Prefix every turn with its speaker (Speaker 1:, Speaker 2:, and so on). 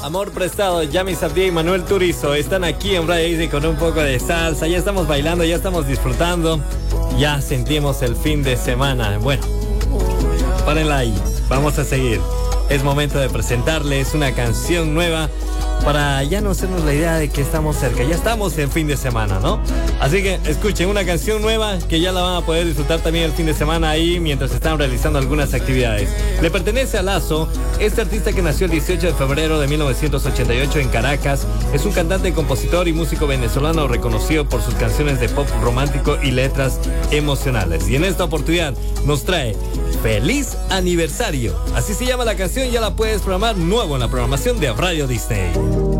Speaker 1: Amor Prestado, Yami Sabdier y Manuel Turizo están aquí en Radio Disney con un poco de salsa. Ya estamos bailando, ya estamos disfrutando. Ya sentimos el fin de semana. Bueno, párenla ahí. Vamos a seguir. Es momento de presentarles una canción nueva para ya no hacernos la idea de que estamos cerca. Ya estamos en fin de semana, ¿no? Así que escuchen una canción nueva que ya la van a poder disfrutar también el fin de semana ahí mientras están realizando algunas actividades. Le pertenece a Lazo, este artista que nació el 18 de febrero de 1988 en Caracas. Es un cantante, compositor y músico venezolano reconocido por sus canciones de pop romántico y letras emocionales. Y en esta oportunidad nos trae Feliz Aniversario. Así se llama la canción, ya la puedes programar nuevo en la programación de Radio Disney.